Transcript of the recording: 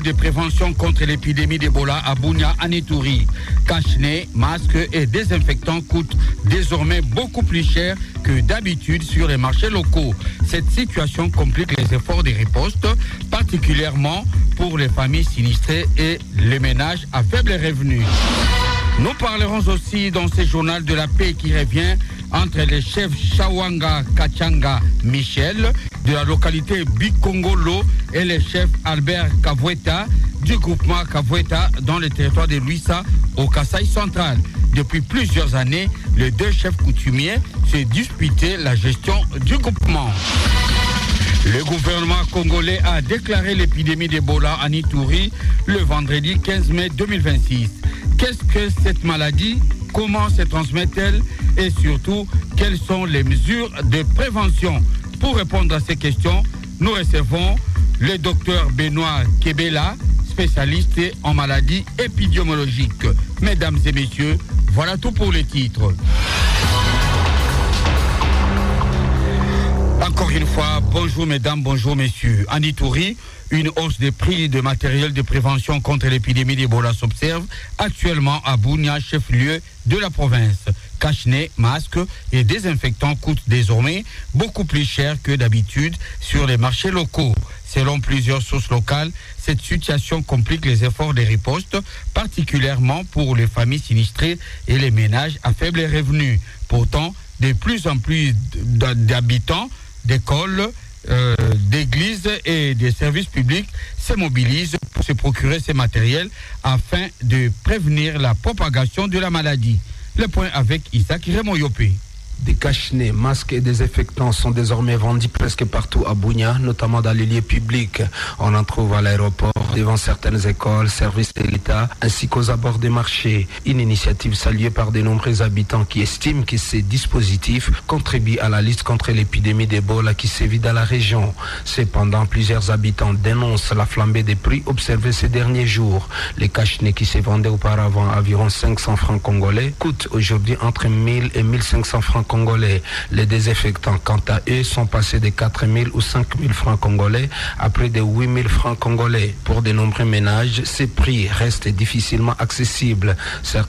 de prévention contre l'épidémie d'Ebola à Bunia, en Ituri. Cache-nez, masques et désinfectants coûtent désormais beaucoup plus cher que d'habitude sur les marchés locaux. Cette situation complique les efforts de riposte, particulièrement pour les familles sinistrées et les ménages à faible revenu. Nous parlerons aussi dans ce journal de la paix qui revient entre les chefs Chawanga Kachanga Michel de la localité Bikongolo et les chefs Albert Kavweta du groupement Kavweta dans le territoire de Luisa au Kasaï central. Depuis plusieurs années, les deux chefs coutumiers se disputaient la gestion du groupement. Le gouvernement congolais a déclaré l'épidémie d'Ebola en Ituri le vendredi 15 mai 2026. Qu'est-ce que cette maladie? Comment se transmet-elle? Et surtout, quelles sont les mesures de prévention? Pour répondre à ces questions, nous recevons le docteur Benoît Kebela, spécialiste en maladies épidémiologiques. Mesdames et messieurs, voilà tout pour les titres. Encore une fois, bonjour mesdames, bonjour messieurs. En Ituri, une hausse des prix de matériel de prévention contre l'épidémie d'Ebola s'observe actuellement à Bunia, chef-lieu de la province. Cache-nez, masques et désinfectants coûtent désormais beaucoup plus cher que d'habitude sur les marchés locaux. Selon plusieurs sources locales, cette situation complique les efforts de riposte, particulièrement pour les familles sinistrées et les ménages à faible revenu. Pourtant, de plus en plus d'habitants, d'écoles, d'églises et des services publics se mobilisent pour se procurer ces matériels afin de prévenir la propagation de la maladie. Le point avec Isaac Remoyopé. Des cache-nez, masques et désinfectants sont désormais vendus presque partout à Bunia, notamment dans les lieux publics. On en trouve à l'aéroport, devant certaines écoles, services de l'État, ainsi qu'aux abords des marchés. Une initiative saluée par de nombreux habitants qui estiment que ces dispositifs contribuent à la lutte contre l'épidémie d'Ebola qui sévit dans la région. Cependant, plusieurs habitants dénoncent la flambée des prix observés ces derniers jours. Les cache-nez qui se vendaient auparavant à environ 500 francs congolais coûtent aujourd'hui entre 1000 et 1500 francs congolais. Les désinfectants, quant à eux, sont passés de 4000 ou 5000 francs congolais à près de 8000 francs congolais. Pour de nombreux ménages, ces prix restent difficilement accessibles. Certains